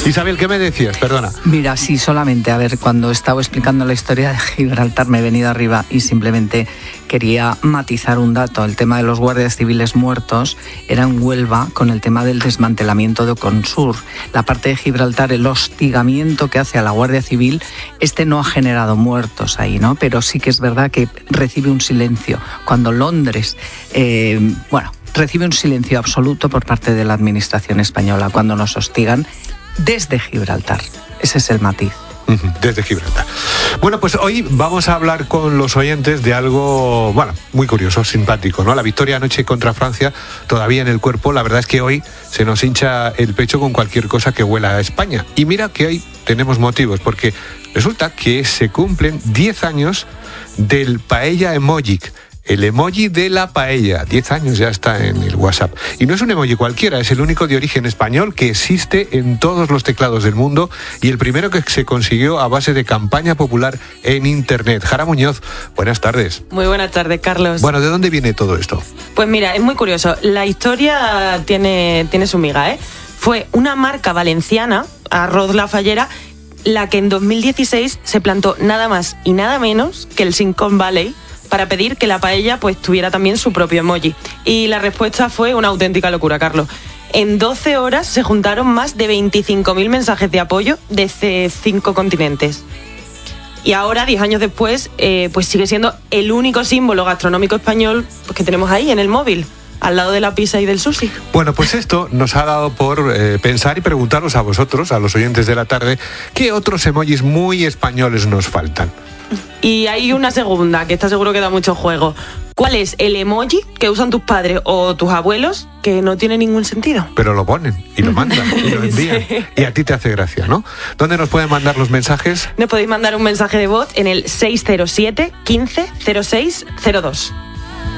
Isabel, ¿qué me decías? Perdona. Mira, sí, solamente, a ver, cuando estaba explicando la historia de Gibraltar me he venido arriba y simplemente quería matizar un dato. El tema de los guardias civiles muertos era en Huelva con el tema del desmantelamiento de Oconsur. La parte de Gibraltar, el hostigamiento que hace a la Guardia Civil, no ha generado muertos ahí, ¿no? Pero sí que es verdad que recibe un silencio. Cuando Londres, recibe un silencio absoluto por parte de la administración española cuando nos hostigan desde Gibraltar. Ese es el matiz. Desde Gibraltar. Bueno, pues hoy vamos a hablar con los oyentes de algo, muy curioso, simpático, ¿no? La victoria anoche contra Francia, todavía en el cuerpo. La verdad es que hoy se nos hincha el pecho con cualquier cosa que huela a España. Y mira que hoy tenemos motivos, porque resulta que se cumplen 10 años del paella emoji. El emoji de la paella, 10 años ya está en el WhatsApp. Y no es un emoji cualquiera, es el único de origen español que existe en todos los teclados del mundo y el primero que se consiguió a base de campaña popular en Internet. Jara Muñoz, buenas tardes. Muy buenas tardes, Carlos. Bueno, ¿de dónde viene todo esto? Pues mira, es muy curioso. La historia tiene su miga, ¿eh? Fue una marca valenciana, Arroz La Fallera, la que en 2016 se plantó nada más y nada menos que el Silicon Valley para pedir que la paella pues tuviera también su propio emoji. Y la respuesta fue una auténtica locura, Carlos. En 12 horas se juntaron más de 25.000 mensajes de apoyo desde 5 continentes. Y ahora, 10 años después, pues sigue siendo el único símbolo gastronómico español pues, que tenemos ahí en el móvil, al lado de la pizza y del sushi. Bueno, pues esto nos ha dado por pensar y preguntaros a vosotros, a los oyentes de la tarde, ¿qué otros emojis muy españoles nos faltan? Y hay una segunda, que está seguro que da mucho juego. ¿Cuál es el emoji que usan tus padres o tus abuelos que no tiene ningún sentido? Pero lo ponen y lo mandan y lo envían. Sí. Y a ti te hace gracia, ¿no? ¿Dónde nos pueden mandar los mensajes? Nos podéis mandar un mensaje de voz en el 607 15 06 02.